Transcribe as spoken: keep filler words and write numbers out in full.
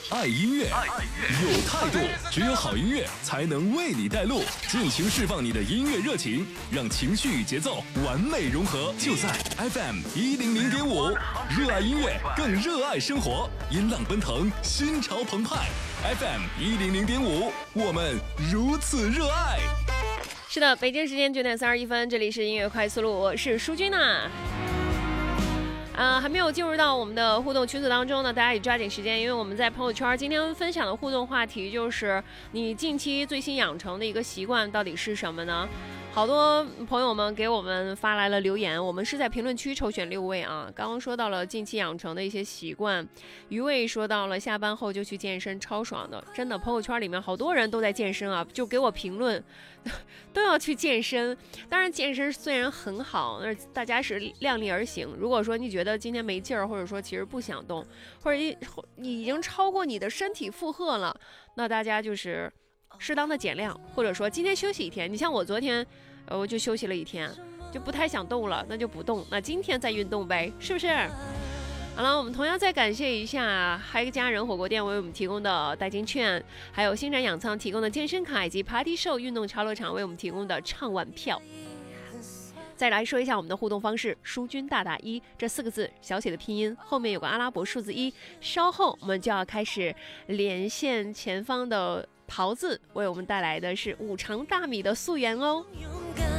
爱音乐，有态度。只有好音乐才能为你带路，尽情释放你的音乐热情，让情绪与节奏完美融合。就在 F M 一零零点五，热爱音乐，更热爱生活，音浪奔腾，心潮澎湃。F M 一零零点五，我们如此热爱。 是的，北京时间九点三十一分，这里是音乐快速路，我是舒君娜。呃，还没有进入到我们的互动群组当中呢，大家也抓紧时间，因为我们在朋友圈今天分享的互动话题就是你近期最新养成的一个习惯到底是什么呢？好多朋友们给我们发来了留言，我们是在评论区抽选六位啊。刚刚说到了近期养成的一些习惯，余味说到了下班后就去健身，超爽的，真的，朋友圈里面好多人都在健身啊，就给我评论都要去健身。当然健身虽然很好，但是大家是量力而行。如果说你觉得今天没劲儿，或者说其实不想动，或者你已经超过你的身体负荷了，那大家就是适当的减量，或者说今天休息一天。你像我昨天呃，我就休息了一天，就不太想动了，那就不动，那今天再运动呗，是不是？好了，我们同样再感谢一下嗨家人火锅店为我们提供的代金券，还有星展养仓提供的健身卡，以及 Party Show 运动潮流场为我们提供的畅玩票。再来说一下我们的互动方式，舒君大大一这四个字小写的拼音后面有个阿拉伯数字一，稍后我们就要开始连线前方的桃子为我们带来的是五常大米的素颜哦。